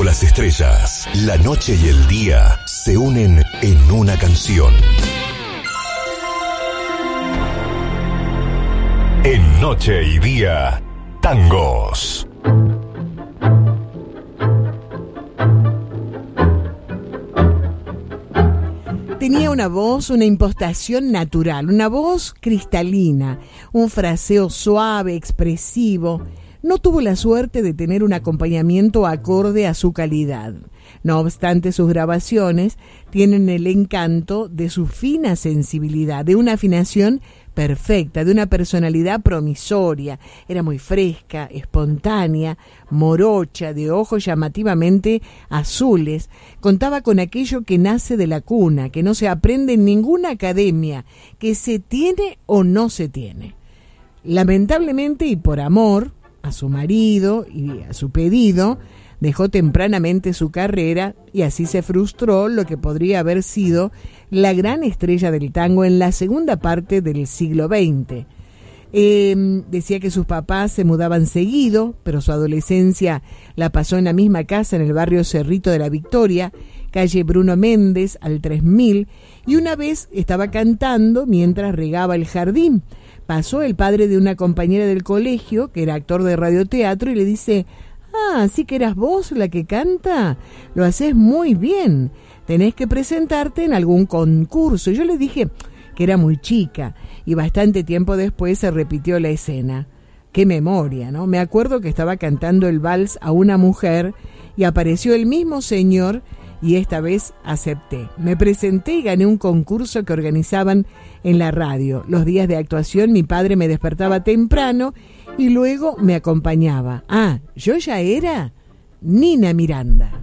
bajo las estrellas. La noche y el día se unen en una canción. En Noche y Día, tangos. Tenía una voz, una impostación natural, una voz cristalina, un fraseo suave, expresivo. No tuvo la suerte de tener un acompañamiento acorde a su calidad. No obstante, sus grabaciones tienen el encanto de su fina sensibilidad, de una afinación perfecta, de una personalidad promisoria. Era muy fresca, espontánea, morocha, de ojos llamativamente azules. Contaba con aquello que nace de la cuna, que no se aprende en ninguna academia, que se tiene o no se tiene. Lamentablemente y por amor a su marido y a su pedido, dejó tempranamente su carrera y así se frustró lo que podría haber sido la gran estrella del tango en la segunda parte del siglo XX. Decía que sus papás se mudaban seguido, pero su adolescencia la pasó en la misma casa en el barrio Cerrito de la Victoria, calle Bruno Méndez, al 3000, y una vez estaba cantando mientras regaba el jardín. Pasó el padre de una compañera del colegio, que era actor de radioteatro, y le dice: «Ah, sí que eras vos la que canta, lo haces muy bien, tenés que presentarte en algún concurso». Yo le dije que era muy chica, y bastante tiempo después se repitió la escena. Qué memoria, ¿no? Me acuerdo que estaba cantando el vals a una mujer, y apareció el mismo señor, y esta vez acepté. Me presenté y gané un concurso que organizaban en la radio. Los días de actuación mi padre me despertaba temprano y luego me acompañaba. Ah, yo ya era Nina Miranda.